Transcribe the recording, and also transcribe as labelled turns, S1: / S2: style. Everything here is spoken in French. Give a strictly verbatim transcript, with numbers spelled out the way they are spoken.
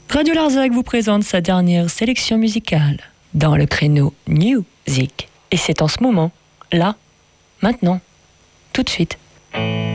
S1: Radio Larzac vous présente sa dernière sélection musicale dans le créneau Music. Et c'est en ce moment, là, maintenant, tout de suite.